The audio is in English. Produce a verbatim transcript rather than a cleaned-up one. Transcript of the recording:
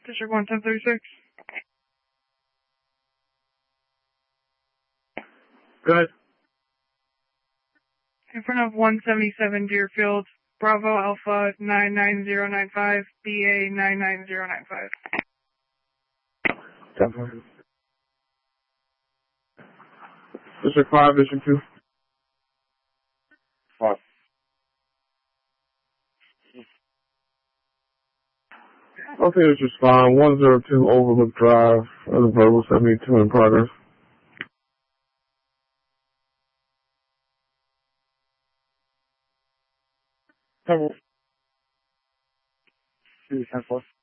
District one ten thirty-six. Good. In front of one seventy-seven Deerfield, Bravo Alpha nine nine zero nine five, B A nine nine zero nine five. Definitely. District five, District two. Five. Okay, this is fine. one zero two Overlook Drive, other verbal seventy-two in progress. Ten four.